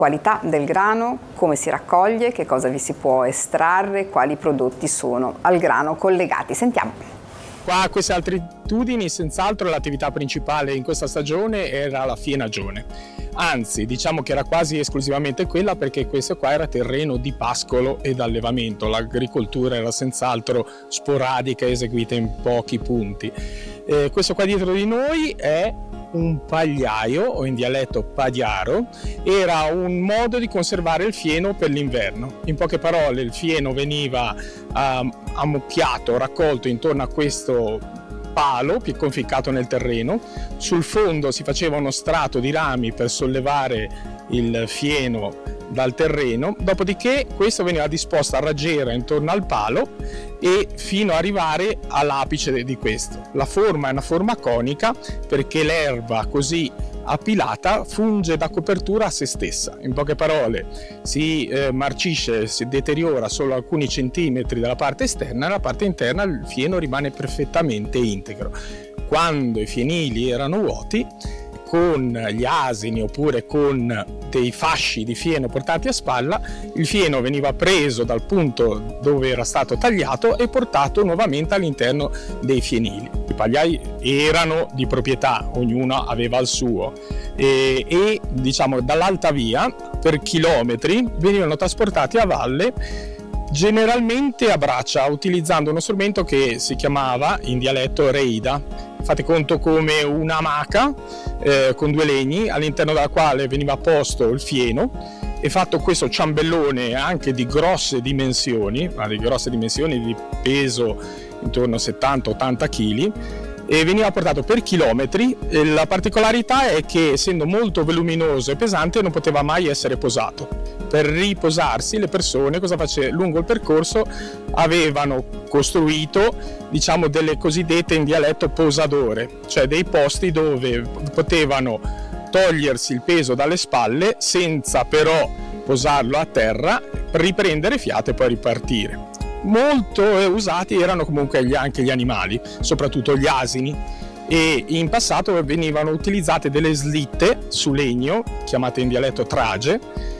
Qualità del grano, come si raccoglie, che cosa vi si può estrarre, quali prodotti sono al grano collegati. Sentiamo. Qua a queste altitudini senz'altro l'attività principale in questa stagione era la fienagione, anzi diciamo che era quasi esclusivamente quella, perché questo qua era terreno di pascolo ed allevamento, l'agricoltura era senz'altro sporadica, eseguita in pochi punti. Questo qua dietro di noi è un pagliaio, o in dialetto pagliaro, era un modo di conservare il fieno per l'inverno. In poche parole, il fieno veniva ammucchiato, raccolto intorno a questo palo conficcato nel terreno. Sul fondo si faceva uno strato di rami per sollevare il fieno dal terreno, dopodiché questo veniva disposto a raggiera intorno al palo e fino ad arrivare all'apice di questo. La forma è una forma conica perché l'erba così appilata funge da copertura a se stessa. In poche parole, si marcisce, si deteriora solo alcuni centimetri dalla parte esterna e nella parte interna il fieno rimane perfettamente integro. Quando i fienili erano vuoti, con gli asini oppure con dei fasci di fieno portati a spalla, il fieno veniva preso dal punto dove era stato tagliato e portato nuovamente all'interno dei fienili. I pagliai erano di proprietà, ognuno aveva il suo e diciamo dall'alta via per chilometri venivano trasportati a valle, generalmente a braccia, utilizzando uno strumento che si chiamava in dialetto reida. Fate conto come un'amaca con due legni all'interno della quale veniva posto il fieno e fatto questo ciambellone anche di grosse dimensioni di peso intorno a 70-80 kg, e veniva portato per chilometri. La particolarità è che, essendo molto voluminoso e pesante, non poteva mai essere posato. Per riposarsi le persone lungo il percorso avevano costruito delle cosiddette in dialetto posadore, cioè dei posti dove potevano togliersi il peso dalle spalle senza però posarlo a terra, riprendere fiato e poi ripartire. Molto usati erano comunque anche gli animali, soprattutto gli asini, e in passato venivano utilizzate delle slitte su legno, chiamate in dialetto trage,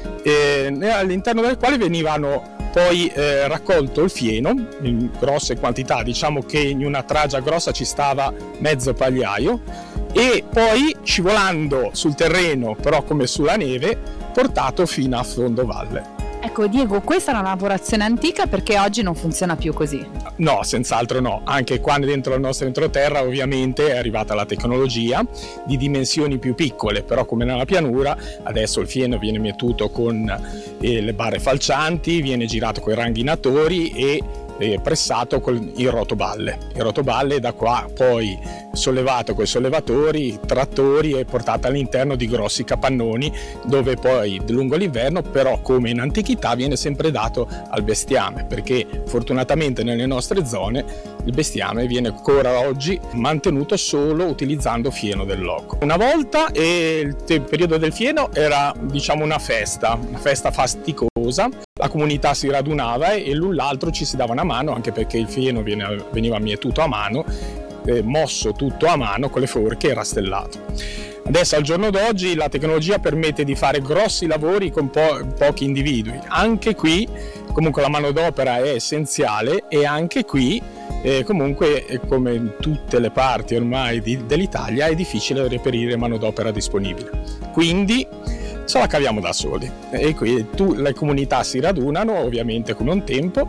all'interno delle quali venivano poi raccolto il fieno in grosse quantità. Diciamo che in una tragia grossa ci stava mezzo pagliaio, e poi scivolando sul terreno, però come sulla neve, portato fino a fondo valle. Ecco Diego, questa è una lavorazione antica, perché oggi non funziona più così? No, senz'altro no. Anche qua dentro il nostro entroterra ovviamente è arrivata la tecnologia di dimensioni più piccole, però come nella pianura adesso il fieno viene mietuto con le barre falcianti, viene girato con i ranghinatori e pressato con il rotoballe. Il rotoballe da qua poi sollevato con i sollevatori, trattori, e portato all'interno di grossi capannoni, dove poi lungo l'inverno, però come in antichità, viene sempre dato al bestiame, perché fortunatamente nelle nostre zone il bestiame viene ancora oggi mantenuto solo utilizzando fieno del loco. Una volta il periodo del fieno era una festa fasticosa. La comunità si radunava e l'un l'altro ci si dava una mano, anche perché il fieno veniva mietuto a mano, mosso tutto a mano con le forche e rastellato. Adesso al giorno d'oggi la tecnologia permette di fare grossi lavori con pochi individui. Anche qui comunque la manodopera è essenziale, e anche qui comunque, come in tutte le parti ormai dell'Italia, è difficile reperire manodopera disponibile. Quindi ce la caviamo da soli, e qui le comunità si radunano ovviamente come un tempo,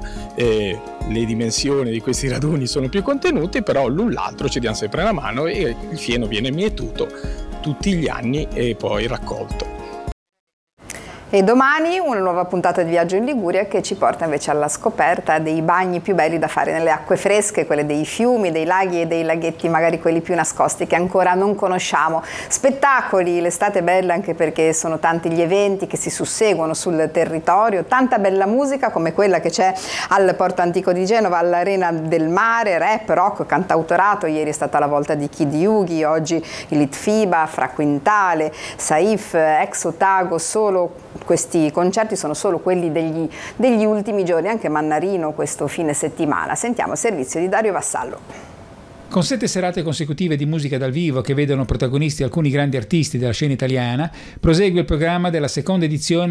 le dimensioni di questi raduni sono più contenute, però l'un l'altro ci diamo sempre una mano e il fieno viene mietuto tutti gli anni e poi raccolto. E domani una nuova puntata di Viaggio in Liguria, che ci porta invece alla scoperta dei bagni più belli da fare nelle acque fresche, quelle dei fiumi, dei laghi e dei laghetti, magari quelli più nascosti che ancora non conosciamo. Spettacoli, l'estate è bella anche perché sono tanti gli eventi che si susseguono sul territorio, tanta bella musica come quella che c'è al Porto Antico di Genova, all'Arena del Mare, rap, rock, cantautorato. Ieri è stata la volta di Kid Yugi, oggi il Litfiba, Fra Quintale, Saif, Ex Otago. Solo questi concerti sono solo quelli degli ultimi giorni, anche Mannarino questo fine settimana. Sentiamo il servizio di Dario Vassallo. Con 7 serate consecutive di musica dal vivo che vedono protagonisti alcuni grandi artisti della scena italiana, prosegue il programma della seconda edizione